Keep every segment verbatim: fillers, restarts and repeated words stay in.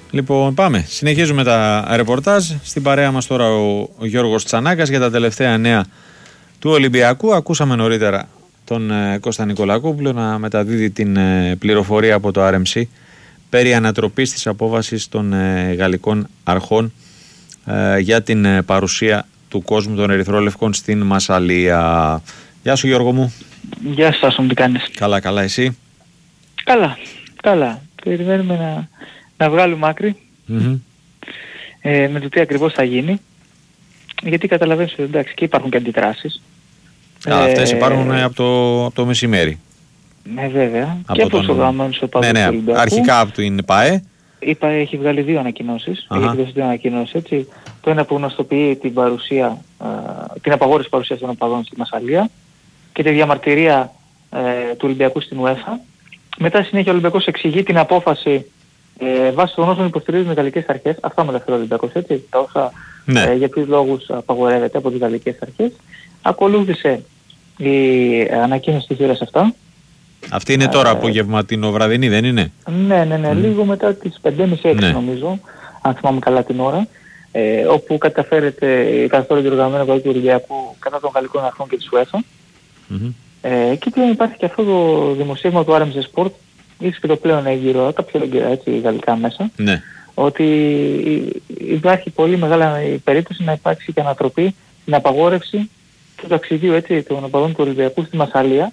Λοιπόν, πάμε. Συνεχίζουμε τα ρεπορτάζ. Στην παρέα μας τώρα ο, ο Γιώργος Τσανάκας για τα τελευταία νέα του Ολυμπιακού. Ακούσαμε νωρίτερα τον ε, Κώστα Νικολακόπουλο να μεταδίδει την ε, πληροφορία από το αρ εμ σι περί ανατροπής της απόβασης των ε, γαλλικών αρχών ε, για την ε, παρουσία του κόσμου των ερυθρόλευκων στην Μασσαλία. Γεια σου Γιώργο μου. Γεια σας, τι κάνεις? Καλά, καλά, εσύ? Καλά, καλά. Περιμένουμε να, να βγάλουμε άκρη mm-hmm. ε, με το τι ακριβώς θα γίνει. Γιατί καταλαβαίνεις ότι εντάξει και υπάρχουν και αντιδράσεις. Α, ε, αυτές υπάρχουν ε, από, το, από το μεσημέρι. Ναι, βέβαια. Από και από τον... τους οργανωμένους οπαδούς ναι, ναι, του Ολυμπιακού. αρχικά από την ΠΑΕ. Η ΠΑΕ έχει βγάλει δύο ανακοινώσεις. Uh-huh. Έχει εκδώσει δύο ανακοινώσεις, έτσι. Το ένα που γνωστοποιεί την παρουσία, ε, την απαγόρευση παρουσίας των οπαδών στη Μασσαλία και τη διαμαρτυρία ε, του Ολυμπιακού στην UEFA. Μετά συνέχεια ο Ολυμπιακός εξηγεί την απόφαση ε, βάσει των όσων υποστηρίζουν οι γαλλικές αρχές. Αυτά μεταφέρει ο Ολυμπιακός, έτσι. Τα όσα ναι. ε, για ποιους λόγους απαγορεύεται από τις γαλλικές αρχές. Ακολούθησε η ανακοίνωση της ώρας αυτά. Αυτή είναι τώρα ε, απογευματινοβραδινή, δεν είναι? Ναι, ναι, ναι. Mm. Λίγο μετά τις πέντε και μισή έξι ναι. νομίζω, αν θυμάμαι καλά την ώρα. Ε, όπου καταφέρεται η καθόλου διοργανωμένη βολή του Ολυμπιακού κατά των γαλλικών αρχών και της UEFA. Mm-hmm. Ε, και πλέον υπάρχει και αυτό το δημοσίευμα του αρ εμ σι Sport, ίσως και το πλέον έγκυρο, τα πιο έγκυρα έτσι γαλλικά μέσα, ναι. ότι υπάρχει πολύ μεγάλη περίπτωση να υπάρξει και ανατροπή στην απαγόρευση του ταξιδίου έτσι, των οπαδών του Ολυμπιακού στη Μασσαλία.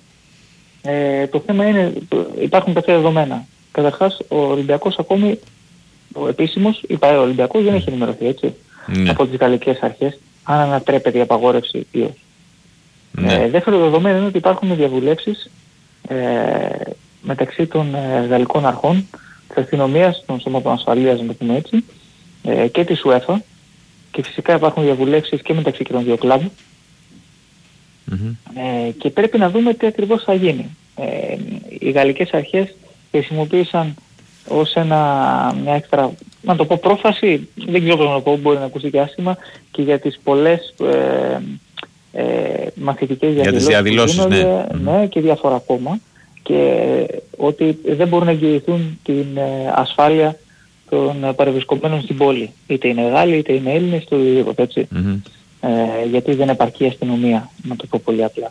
Ε, το θέμα είναι, το, υπάρχουν κάποια δεδομένα. Καταρχάς ο Ολυμπιακός ακόμη, ο επίσημος, η ΠΑΕ Ολυμπιακός δεν έχει ενημερωθεί έτσι, ναι. από τις γαλλικές αρχές, αν ανατρέπεται η απαγόρευση ή όχι. Ναι. Ε, δεύτερο δεδομένο είναι ότι υπάρχουν διαβουλεύσεις ε, μεταξύ των ε, γαλλικών αρχών, της αστυνομίας, των σωμάτων ασφαλείας, να το πούμε έτσι, ε, και της UEFA, και φυσικά υπάρχουν διαβουλεύσεις και μεταξύ και των δύο κλαμπ. Mm-hmm. Ε, και πρέπει να δούμε τι ακριβώς θα γίνει. Ε, οι γαλλικές αρχές χρησιμοποίησαν ως ένα, μια έξτρα, να το πω πρόφαση, δεν ξέρω πώς να το πω, μπορεί να ακουστεί και άσχημα, και για τις πολλές ε, ε, μαθητικές διαδηλώσεις, διαδηλώσεις γίνονται, ναι. ναι, και διάφορα ακόμα, και ότι δεν μπορούν να εγγυηθούν την ε, ασφάλεια των παρευρισκομένων στην πόλη. Είτε είναι Γάλλοι, είτε είναι Έλληνες, είτε οτιδήποτε έτσι. Mm-hmm. Ε, γιατί δεν επαρκεί η αστυνομία, να το πω πολύ απλά.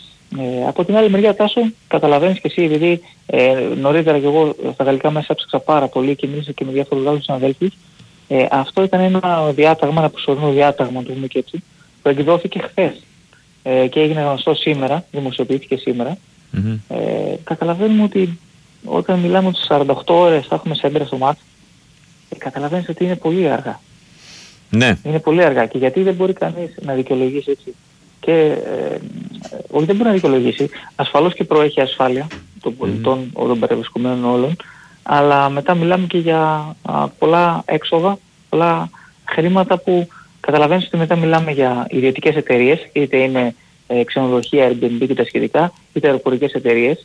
Ε, από την άλλη μεριά, Τάσο, καταλαβαίνεις και εσύ, επειδή ε, νωρίτερα και εγώ στα γαλλικά μέσα έψαξα πάρα πολύ και μίλησα και με διάφορους Γάλλους συναδέλφους, ε, αυτό ήταν ένα διάταγμα, ένα προσωρινό διάταγμα, το πούμε και έτσι, που εκδόθηκε χθες ε, και έγινε γνωστό σήμερα, δημοσιοποιήθηκε σήμερα. Mm-hmm. Ε, καταλαβαίνουμε ότι όταν μιλάμε ότι στις σαράντα οκτώ ώρες θα έχουμε σέντρα στο μάτς, ε, καταλαβαίνεις ότι είναι πολύ αργά. Ναι. Είναι πολύ αργά, και γιατί δεν μπορεί κανείς να δικαιολογήσει έτσι. Και, ε, όχι δεν μπορεί να δικαιολογήσει, ασφαλώς και προέχει ασφάλεια των πολιτών, mm. των παρευρισκομένων όλων, αλλά μετά μιλάμε και για α, πολλά έξοδα, πολλά χρήματα που καταλαβαίνεις ότι μετά μιλάμε για ιδιωτικές εταιρείες, είτε είναι ε, ξενοδοχεία, Airbnb και τα σχετικά, είτε αεροπορικές εταιρείες,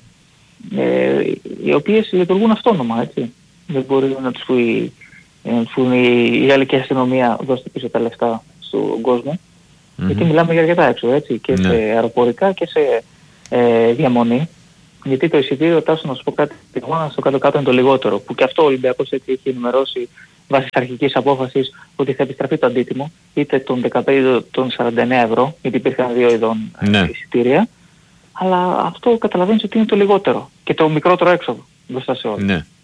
ε, οι οποίες λειτουργούν αυτόνομα, έτσι. Δεν μπορεί να τους φύγει που η γαλλική αστυνομία δώσει πίσω τα λεφτά στον κόσμο. Mm-hmm. Γιατί μιλάμε για αρκετά έξω, έτσι, και ναι. σε αεροπορικά και σε ε, διαμονή. Γιατί το εισιτήριο, Τάσο, να σου πω κάτι, στο κάτω-κάτω είναι το λιγότερο. Που και αυτό ο Ολυμπιακός έτσι έχει ενημερώσει βάσει της αρχικής απόφασης ότι θα επιστραφεί το αντίτιμο, είτε των δεκαπέντε των σαράντα εννέα ευρώ, γιατί υπήρχαν δύο ειδών ναι. εισιτήρια. Αλλά αυτό καταλαβαίνεις ότι είναι το λιγότερο και το μικρότερο έξοδο μπροστά σε όλους. Ναι.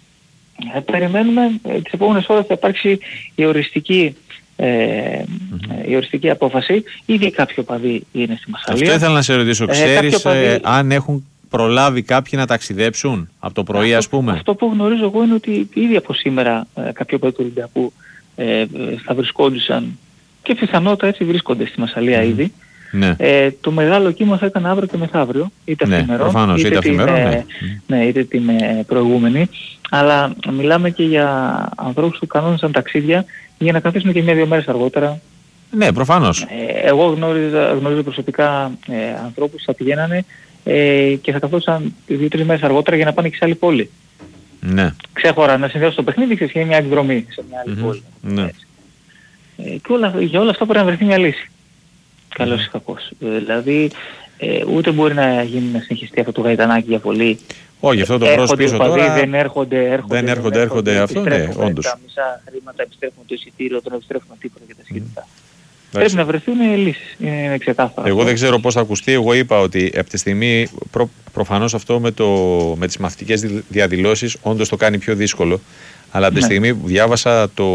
Ε, περιμένουμε, ε, τις επόμενες ώρες θα υπάρξει η οριστική, ε, mm-hmm. η οριστική απόφαση. Ήδη κάποιοι οπαδοί είναι στη Μασσαλία. Αυτό ήθελα να σε ρωτήσω. Ξέρεις ε, οπαδοί... ε, αν έχουν προλάβει κάποιοι να ταξιδέψουν από το πρωί, αυτό, ας πούμε? Αυτό που γνωρίζω εγώ είναι ότι ήδη από σήμερα ε, κάποιοι οπαδοί του Ολυμπιακού ε, θα βρισκόντουσαν και πιθανότατα έτσι βρίσκονται στη Μασσαλία mm-hmm. ήδη. Ναι. Ε, το μεγάλο κύμα θα ήταν αύριο και μεθαύριο, είτε ναι, αυθημερών, προφανώς, είτε, είτε, την, αυθημερών, ναι. Ναι, είτε την ε, προηγούμενη. Αλλά μιλάμε και για ανθρώπους που κανόνισαν ταξίδια για να καθίσουν και μια-δύο μέρες αργότερα. Ναι, προφανώς. Ε, εγώ γνώριζα, γνωρίζω προσωπικά ε, ανθρώπους που θα πηγαίνανε ε, και θα καθόσαν δύο-τρεις μέρες αργότερα για να πάνε και σε άλλη πόλη. Ναι. Ξέχωρα να συνδυάσουν το παιχνίδι και μια εκδρομή σε μια άλλη mm-hmm. πόλη. Ναι. Ε, και όλα, για όλα αυτά πρέπει να βρεθεί μια λύση. Καλώς ή κακώς. Δηλαδή ε, ούτε μπορεί να γίνει να συνεχιστεί αυτό το γαϊτανάκι για πολύ. Όχι, αυτό το μπρος πίσω τώρα δεν έρχονται, έρχονται, δεν έρχονται, έρχονται, έρχονται αυτό, ναι, όντως. Τα μισά χρήματα επιστρέφουν το εισιτήριο, δεν επιστρέφουν τίποτα και τα σχετικά. Πρέπει να βρεθούν λύσεις, είναι ξεκάθαρο. Εγώ δεν ξέρω πώς θα ακουστεί. Εγώ είπα ότι από τη στιγμή, προ, προφανώς αυτό με, το, με τις μαθητικές διαδηλώσεις όντως το κάνει πιο δύσκολο. Αλλά από τη ναι. στιγμή που διάβασα το,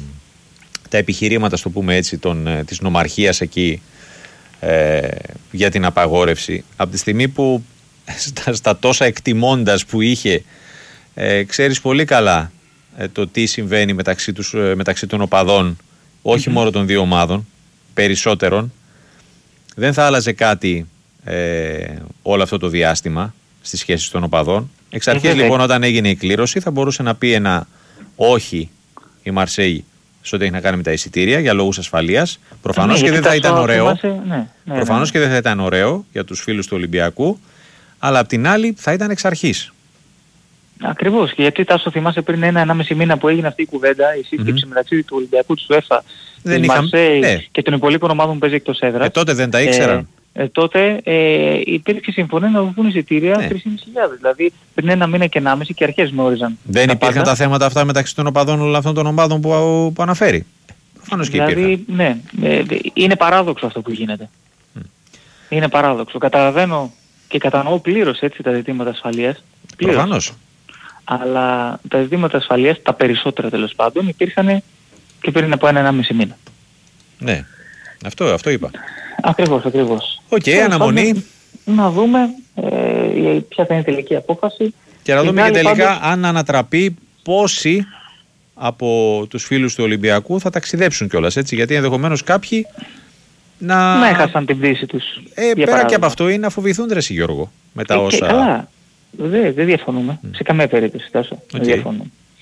τα επιχειρήματα, στο πούμε έτσι, των, της νομαρχίας εκεί ε, για την απαγόρευση, από τη στιγμή που στα, στα τόσα εκτιμώντας που είχε, ε, ξέρεις πολύ καλά ε, το τι συμβαίνει μεταξύ, τους, ε, μεταξύ των οπαδών, όχι mm-hmm. μόνο των δύο ομάδων, περισσότερων, δεν θα άλλαζε κάτι ε, όλο αυτό το διάστημα στις σχέσεις των οπαδών. Εξ αρχής λοιπόν, όταν έγινε η κλήρωση, θα μπορούσε να πει ένα όχι η Μαρσέη σε ό,τι έχει να κάνει με τα εισιτήρια για λόγους ασφαλείας. Προφανώς ναι, και δεν θα ήταν ωραίο. Θυμάσαι, ναι, ναι, Προφανώς ναι. και δεν θα ήταν ωραίο για τους φίλους του Ολυμπιακού, αλλά απ' την άλλη θα ήταν εξ αρχής. Ακριβώς, και γιατί Τάσο θυμάσαι πριν ένα-ενάμιση μήνα που έγινε αυτή η κουβέντα, η σύσκεψη mm-hmm. μεταξύ του Ολυμπιακού, του UEFA, του Μαρσέη ναι. και των υπολείπων ομάδων που παίζει εκτός έδρας. Ε, τότε δεν τα ήξεραν. Ε, ε, τότε ε, υπήρξε συμφωνία να δοθούν εισιτήρια ναι. τρεις χιλιάδες πεντακόσια. Δηλαδή πριν ένα μήνα και ενάμιση και αρχές γνώριζαν. Δεν υπήρχαν πάντα τα θέματα αυτά μεταξύ των οπαδών όλων αυτών των ομάδων που, που αναφέρει. Προφανώς και δηλαδή, υπήρχαν. Ναι, ε, είναι παράδοξο αυτό που γίνεται. Mm. Είναι παράδοξο. Καταλαβαίνω και κατανοώ πλήρως έτσι τα ζητήματα ασφαλείας. Προφανώς. Αλλά τα ζητήματα ασφαλείας, τα περισσότερα τέλος πάντων, υπήρχαν και πριν από ένα-ενάμιση μήνα. Ναι, αυτό, αυτό είπα. Ακριβώς, ακριβώς. Οκ, okay, αναμονή. Να δούμε ε, ποια θα είναι η τελική απόφαση. Και να δούμε και τελικά πάντως αν ανατραπεί πόσοι από τους φίλους του Ολυμπιακού θα ταξιδέψουν κιόλας, έτσι, γιατί ενδεχομένως κάποιοι να... να έχασαν την πτήση τους. Ε, πέρα παράδειγμα. Και από αυτό είναι να φοβηθούν, ρε Γιώργο, με τα ε, όσα... Καλά. Δεν δε διαφωνούμε. Mm. Σε καμία περίπτωση τόσο. Okay. Δεν διαφωνούμε.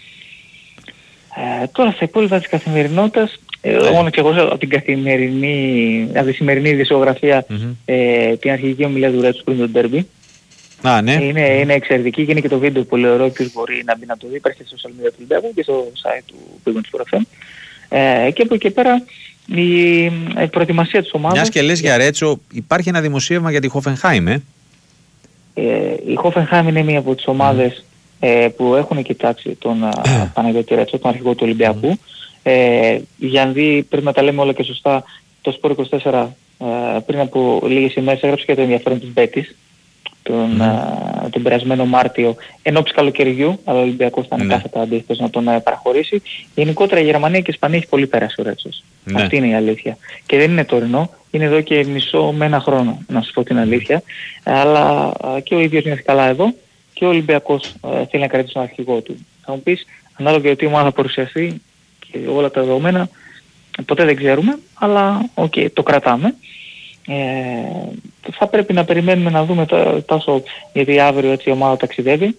Ε, τώρα στα υπόλοιπα της καθημερινότητας, ε, yeah. μόνο και εγώ από την καθημερινή, από τη σημερινή ειδησιογραφία, mm-hmm. ε, την αρχική ομιλία του Ρέτσου πριν τον ντέρμπι. Ah, ναι. είναι, είναι εξαιρετική και είναι και το βίντεο πολύ ωραίο, ποιος μπορεί να μπει να το δει. Υπάρχει στο social media του Ολυμπιακού και στο site του Πήγον του Σπορ εφ εμ. Ε, και από εκεί πέρα η, η προετοιμασία της ομάδας. Μιας και λες για Ρέτσο, υπάρχει ένα δημοσίευμα για τη Hoffenheim, ε? Ε, η Hoffenheim είναι μία από τις ομάδες mm. ε, που έχουν κοιτάξει τον uh, Παναγιώτη Ρέτσο, τον αρχηγό του Ολυμπιακού. Mm. Ε, για να δει, πρέπει να τα λέμε όλα και σωστά, το Σπορ είκοσι τέσσερα ε, πριν από λίγες ημέρες έγραψε και το ενδιαφέρον της Μπέτης τον, mm. uh, τον περασμένο Μάρτιο ενόψει καλοκαιριού, αλλά ο Ολυμπιακός ήταν mm. κάθετα αντίθετος να τον uh, παραχωρήσει. Γενικότερα η Γερμανία και η Ισπανία έχει πολύ πέρασει ο Ρέτσος. Mm. Αυτή είναι η αλήθεια. Και δεν είναι τωρινό. Είναι εδώ και μισό με ένα χρόνο, να σας πω την αλήθεια. Αλλά α, και ο ίδιος νιώθει καλά εδώ και ο Ολυμπιακός α, θέλει να κρατήσει τον αρχηγό του. Θα μου πεις, ανάλογα γιατί η ομάδα θα παρουσιαστεί και όλα τα δεδομένα, ποτέ δεν ξέρουμε, αλλά οκ, okay, το κρατάμε. Ε, θα πρέπει να περιμένουμε να δούμε τόσο, γιατί αύριο έτσι η ομάδα ταξιδεύει.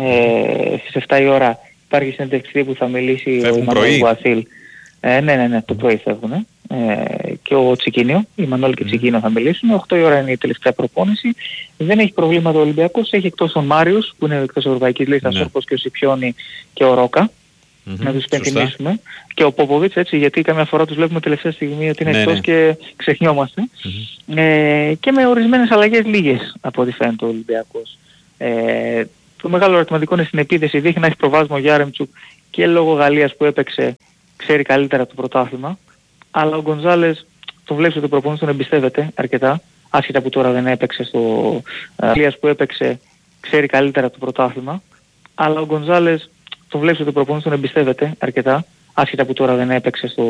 Ε, στις εφτά η ώρα υπάρχει συνέντευξη που θα μιλήσει φεύγουν ο Μανώλη Γουαθίλ. Ε, ναι, ναι, ναι, το πρωί φεύγουν. Ε, και ο Τσικίνιο, η Μανώλη και ο Τσικίνιο θα μιλήσουν. οκτώ η ώρα είναι η τελευταία προπόνηση. Δεν έχει προβλήματα ο Ολυμπιακός, έχει εκτός τον Μάριος που είναι εκτός Ευρωπαϊκής Λίστας, ναι. όπως και ο Σιπιόνι και ο Ρόκα. Mm-hmm, να τους υπενθυμίσουμε. Και ο Ποποβίτς, έτσι, γιατί καμιά φορά τους βλέπουμε τελευταία στιγμή ότι είναι ναι, εκτός ναι. και ξεχνιόμαστε. Mm-hmm. Ε, και με ορισμένες αλλαγές λίγες από ό,τι φαίνεται ο Ολυμπιακός. Ε, το μεγάλο ερωτηματικό είναι στην επίθεση. Δείχνει να έχει προβάσμα ο Γιάρεμτσουκ και λόγω Γαλλίας που έπαιξε ξέρει καλύτερα το πρωτάθλημα. Αλλά ο Γκονζάλες το βλέπεις ότι ο προπονητής τον εμπιστεύεται αρκετά. Άσχετα που τώρα δεν έπαιξε στο Γαλλίας που έπαιξε ξέρει καλύτερα το πρωτάθλημα. Αλλά ο Γκονζάλες το βλέπεις ότι ο προπονητής τον εμπιστεύεται αρκετά. Άσχετα που τώρα δεν έπαιξε στο